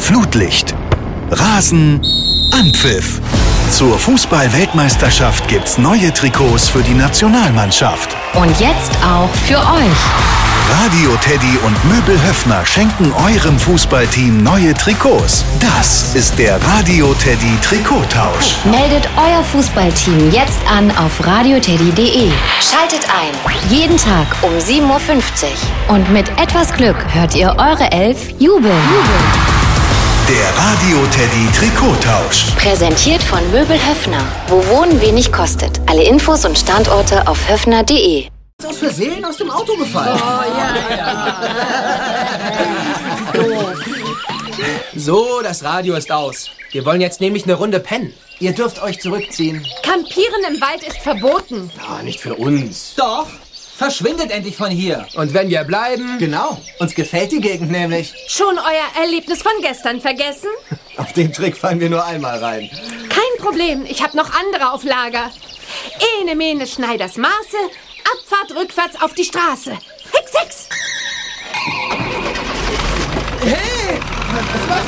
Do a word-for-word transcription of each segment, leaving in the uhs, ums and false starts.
Flutlicht. Rasen, Anpfiff. Zur Fußball-Weltmeisterschaft gibt's neue Trikots für die Nationalmannschaft. Und jetzt auch für euch. Radio Teddy und Möbel Höffner schenken eurem Fußballteam neue Trikots. Das ist der Radio Teddy Trikottausch. Meldet euer Fußballteam jetzt an auf radioteddy punkt de. Schaltet ein. Jeden Tag um sieben Uhr fünfzig. Und mit etwas Glück hört ihr eure Elf jubeln. Der Radio Teddy Trikottausch. Präsentiert von Möbel Höffner. Wo Wohnen wenig kostet. Alle Infos und Standorte auf höffner punkt de. Aus Versehen aus dem Auto gefallen. Oh, ja, ja. Doof. So, das Radio ist aus. Wir wollen jetzt nämlich eine Runde pennen. Ihr dürft euch zurückziehen. Campieren im Wald ist verboten. Ja, nicht für uns. Doch. Verschwindet endlich von hier. Und wenn wir bleiben? Genau. Uns gefällt die Gegend nämlich. Schon euer Erlebnis von gestern vergessen? Auf den Trick fallen wir nur einmal rein. Kein Problem. Ich habe noch andere auf Lager. Ene, mene, Schneiders Maße. Abfahrt rückwärts auf die Straße. Hex, hex! Hey! Was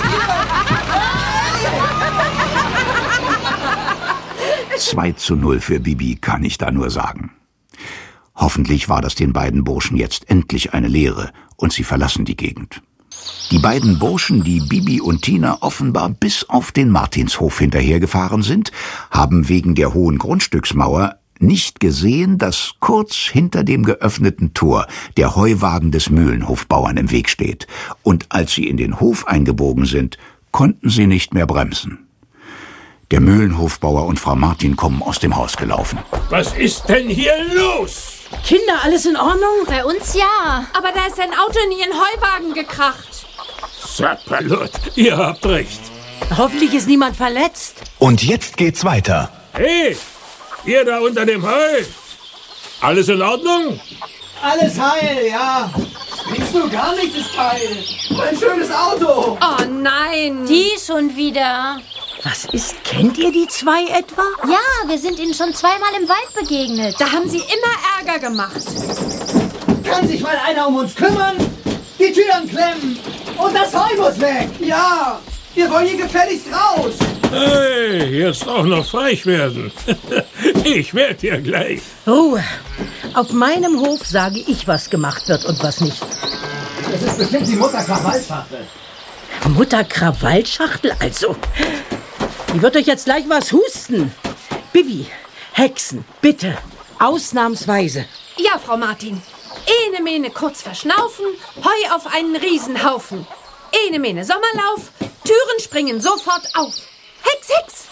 hast zwei zu null für Bibi, kann ich da nur sagen. Hoffentlich war das den beiden Burschen jetzt endlich eine Lehre und sie verlassen die Gegend. Die beiden Burschen, die Bibi und Tina offenbar bis auf den Martinshof hinterhergefahren sind, haben wegen der hohen Grundstücksmauer nicht gesehen, dass kurz hinter dem geöffneten Tor der Heuwagen des Mühlenhofbauern im Weg steht. Und als sie in den Hof eingebogen sind, konnten sie nicht mehr bremsen. Der Mühlenhofbauer und Frau Martin kommen aus dem Haus gelaufen. Was ist denn hier los? Kinder, alles in Ordnung? Bei uns ja. Aber da ist ein Auto in ihren Heuwagen gekracht. Sapperlot, ihr habt recht. Hoffentlich ist niemand verletzt. Und jetzt geht's weiter. Hey, ihr da unter dem Heu. Alles in Ordnung? Alles heil, ja. Siehst du, gar nichts ist heil. Ein schönes Auto. Oh nein. Die schon wieder. Was ist, kennt ihr die zwei etwa? Ja, wir sind ihnen schon zweimal im Wald begegnet. Da haben sie immer Ärger gemacht. Kann sich mal einer um uns kümmern? Die Türen klemmen. Und das Heu muss weg. Ja, wir wollen hier gefälligst raus. Hey, jetzt auch noch frech werden. Ich werde ja gleich. Ruhe. Auf meinem Hof sage ich, was gemacht wird und was nicht. Das ist bestimmt die Mutter Krawallschachtel. Mutter Krawallschachtel also? Die wird euch jetzt gleich was husten. Bibi, Hexen, bitte, ausnahmsweise. Ja, Frau Martin. Ene, mene, kurz verschnaufen, Heu auf einen Riesenhaufen. Ene, mene, Sommerlauf, Türen springen sofort auf. Hex, hex!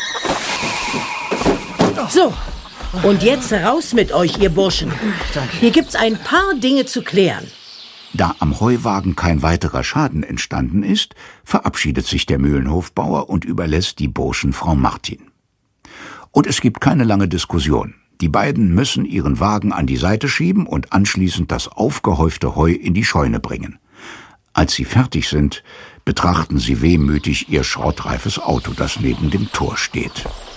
So, und jetzt raus mit euch, ihr Burschen. Hier gibt's ein paar Dinge zu klären. Da am Heuwagen kein weiterer Schaden entstanden ist, verabschiedet sich der Mühlenhofbauer und überlässt die Burschen Frau Martin. Und es gibt keine lange Diskussion. Die beiden müssen ihren Wagen an die Seite schieben und anschließend das aufgehäufte Heu in die Scheune bringen. Als sie fertig sind, betrachten sie wehmütig ihr schrottreifes Auto, das neben dem Tor steht.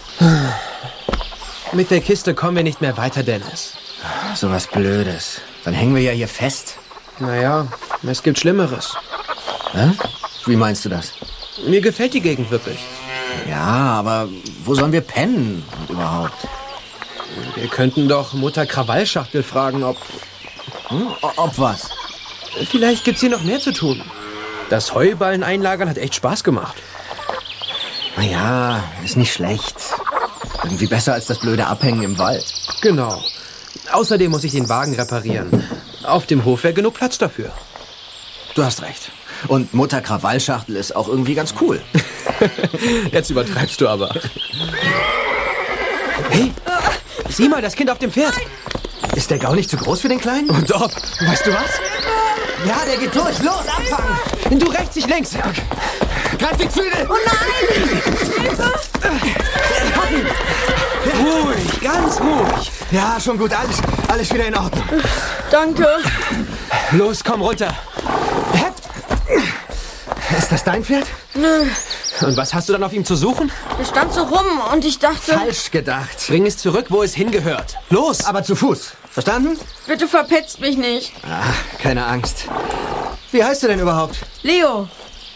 Mit der Kiste kommen wir nicht mehr weiter, Dennis. So was Blödes. Dann hängen wir ja hier fest. Naja, es gibt Schlimmeres. Hä? Wie meinst du das? Mir gefällt die Gegend wirklich. Ja, aber wo sollen wir pennen und überhaupt? Wir könnten doch Mutter Krawallschachtel fragen, ob... Hm? Ob was? Vielleicht gibt's hier noch mehr zu tun. Das Heuballen einlagern hat echt Spaß gemacht. Naja, ist nicht schlecht. Irgendwie besser als das blöde Abhängen im Wald. Genau. Außerdem muss ich den Wagen reparieren. Auf dem Hof wäre genug Platz dafür. Du hast recht. Und Mutter Krawallschachtel ist auch irgendwie ganz cool. Jetzt übertreibst du aber. Hey, sieh mal, das Kind auf dem Pferd. Ist der Gau nicht zu groß für den Kleinen? Und ob, weißt du was? Ja, der geht durch. Los, abfangen. Du rechts, ich links. Okay. Greif die Zügel. Oh nein! Hilfe! Ruhig, ganz ruhig. Ja, schon gut. Alles, alles wieder in Ordnung. Danke. Los, komm runter. Ist das dein Pferd? Nö. Und was hast du dann auf ihm zu suchen? Er stand so rum und ich dachte... Falsch gedacht. Bring es zurück, wo es hingehört. Los! Aber zu Fuß. Verstanden? Bitte verpetzt mich nicht. Ah, keine Angst. Wie heißt du denn überhaupt? Leo.